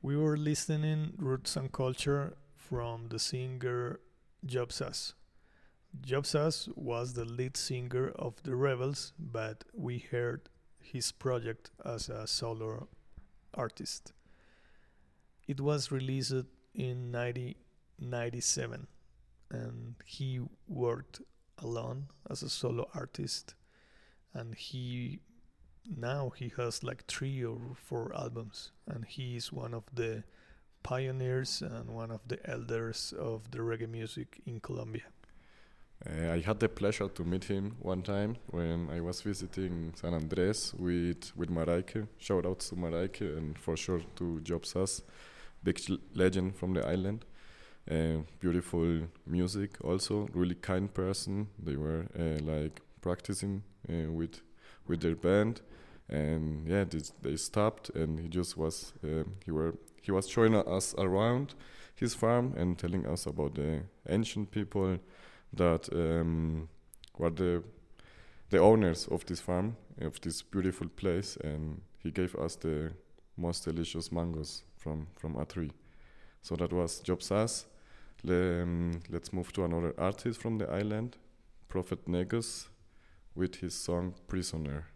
We were listening Roots and Culture from the singer Job Sass. Job Sass was the lead singer of the Rebels, but we heard his project as a solo artist. It was released in 1997 and he worked alone as a solo artist, and he has like 3 or 4 albums, and he is one of the pioneers and one of the elders of the reggae music in Colombia. I had the pleasure to meet him one time when I was visiting San Andres with Maraike. Shout outs to Maraike and for sure to Job Sass, big legend from the island. Beautiful music also, really kind person. They were like practicing with their band, and yeah, they stopped and he just was he was showing us around his farm and telling us about the ancient people that were the owners of this farm, of this beautiful place, and he gave us the most delicious mangoes from a tree. So that was Job Sass. Let's move to another artist from the island, Prophet Negus, with his song Prisoner.